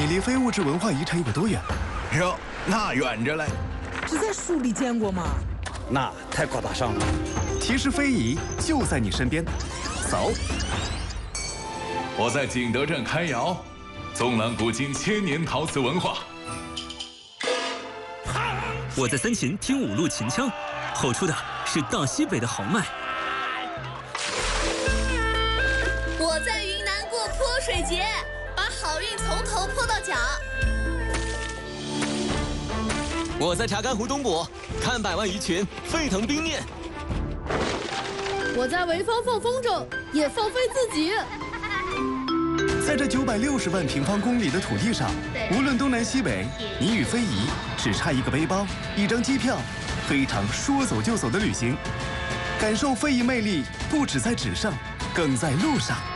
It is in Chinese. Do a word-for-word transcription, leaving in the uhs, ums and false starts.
你离非物质文化遗产有多远？ 哟，那远着嘞。 只在书里见过吗？ 那太高大上了。 其实非遗就在你身边，走。 我在景德镇开窑，纵览古今千年陶瓷文化。 我在三秦听五路秦腔，吼出的是大西北的豪迈。 我在云南过泼水节，把好运从头泼到脚。 我在查干湖东部看百万鱼群沸腾冰面。 我在潍坊放风筝，也放飞自己。 在这九百六十万平方公里的土地上，无论东南西北，你与非遗只差一个背包、一张机票，非常说走就走的旅行。感受非遗魅力，不只在纸上，更在路上。